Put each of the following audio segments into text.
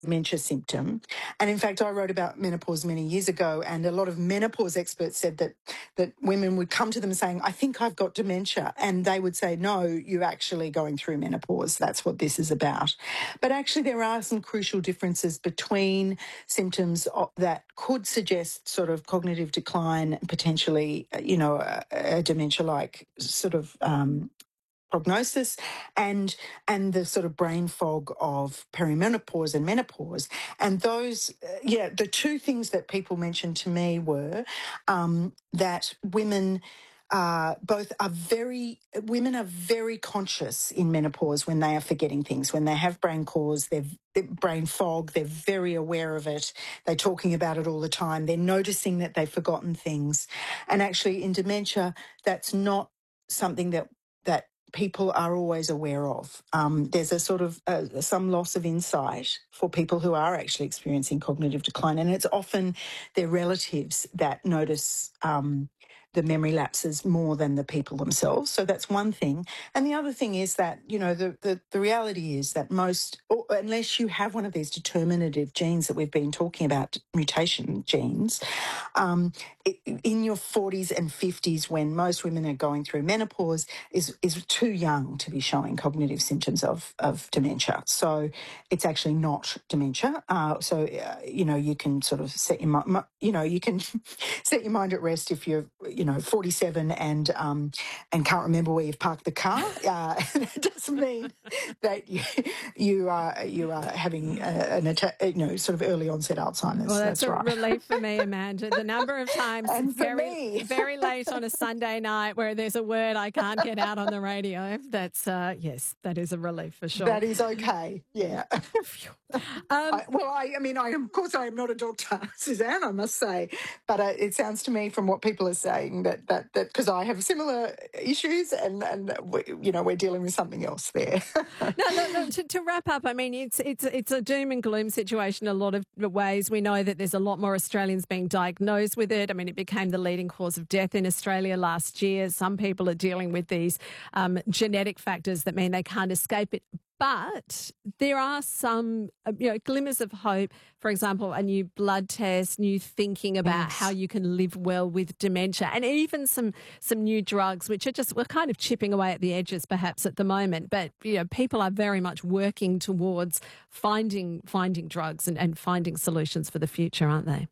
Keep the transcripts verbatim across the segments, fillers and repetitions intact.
dementia symptom. And in fact, I wrote about menopause many years ago, and a lot of menopause experts said that that women would come to them saying, I think I've got dementia. And they would say, no, you're actually going through menopause. That's what this is about. But actually, there are some crucial differences between symptoms that could suggest sort of cognitive decline, potentially, you know, a, a dementia-like sort of um, prognosis, and and the sort of brain fog of perimenopause and menopause. And those, uh, yeah, the two things that people mentioned to me were um, that women uh, both are very, women are very conscious in menopause when they are forgetting things, when they have brain cause, they're brain fog, they're very aware of it, they're talking about it all the time, they're noticing that they've forgotten things. And actually in dementia, that's not something that that people are always aware of. Um, there's a sort of uh, some loss of insight for people who are actually experiencing cognitive decline, and it's often their relatives that notice um, the memory lapses more than the people themselves. So that's one thing. And the other thing is that, you know, the, the, the reality is that most, or unless you have one of these determinative genes that we've been talking about, mutation genes, um, in your forties and fifties, when most women are going through menopause, is is too young to be showing cognitive symptoms of, of dementia. So it's actually not dementia. Uh, so, uh, you know, you can sort of set your mind, you know, you can set your mind at rest if you're, you know, forty-seven and um, and can't remember where you've parked the car. Uh, that doesn't mean that you, you are you are having a, an attack, you know, sort of early onset Alzheimer's. Well, that's, that's a right. relief for me, Amanda. The number of times And for very, me. very late on a Sunday night where there's a word I can't get out on the radio. That's, uh, yes, that is a relief for sure. That is okay, yeah. um, I, well, I, I mean, I am, of course, I am not a doctor, Suzanne, I must say, but uh, it sounds to me from what people are saying that that that because I have similar issues, and and we, you know, we're dealing with something else there. no, no, no. To, to wrap up, I mean, it's it's it's a doom and gloom situation in a lot of ways. We know that there's a lot more Australians being diagnosed with it. I mean, it became the leading cause of death in Australia last year. Some people are dealing with these um, genetic factors that mean they can't escape it. But there are some, you know, glimmers of hope. For example, a new blood test, new thinking about Yes. how you can live well with dementia, and even some some new drugs, which are just, we're kind of chipping away at the edges perhaps at the moment. But, you know, people are very much working towards finding finding drugs and, and finding solutions for the future, aren't they?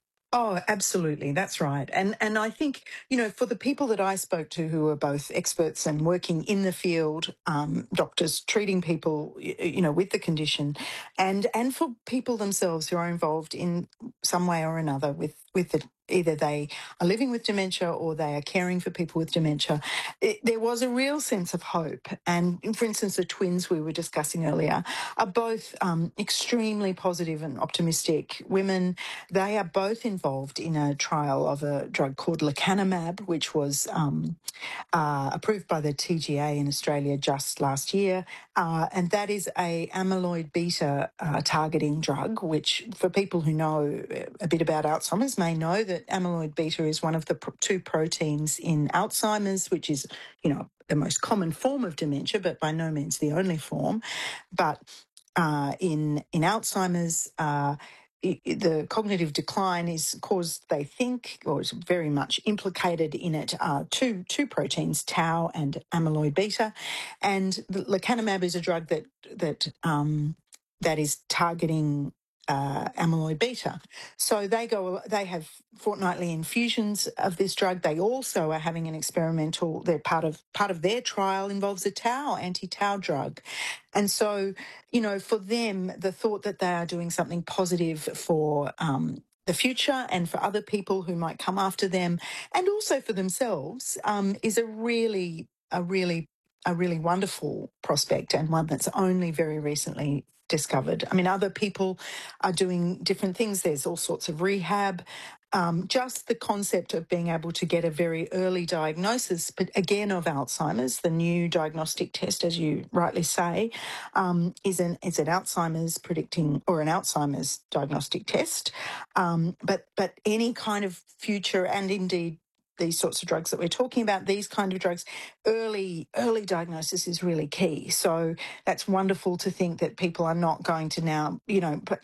Oh, absolutely. That's right. And and I think, you know, for the people that I spoke to who are both experts and working in the field, um, doctors treating people, you know, with the condition, and and for people themselves who are involved in some way or another with, with the, either they are living with dementia or they are caring for people with dementia, it, there was a real sense of hope. And for instance, the twins we were discussing earlier are both um, extremely positive and optimistic women. They are both involved in a trial of a drug called lecanemab, which was um, uh, approved by the T G A in Australia just last year. Uh, and that is a amyloid beta uh, targeting drug, which for people who know a bit about Alzheimer's may know that amyloid beta is one of the pr- two proteins in Alzheimer's, which is, you know, the most common form of dementia, but by no means the only form. But uh, in in Alzheimer's, uh, it, it, the cognitive decline is caused, they think, or is very much implicated in it, uh, two two proteins, tau and amyloid beta, and the lecanemab is a drug that that um, that is targeting uh, amyloid beta. So they go, they have fortnightly infusions of this drug. They also are having an experimental. They're part of part of their trial involves a tau anti-tau drug, and so, you know, for them, the thought that they are doing something positive for um, the future and for other people who might come after them, and also for themselves, um, is a really, a really, a really wonderful prospect, and one that's only very recently discovered. I mean, other people are doing different things. There's all sorts of rehab. Um, just the concept of being able to get a very early diagnosis, but again of Alzheimer's, the new diagnostic test, as you rightly say, um, is an is an Alzheimer's predicting or an Alzheimer's diagnostic test. Um, but but any kind of future, and indeed these sorts of drugs that we're talking about, these kind of drugs, early early diagnosis is really key. So that's wonderful to think that people are not going to now, you know,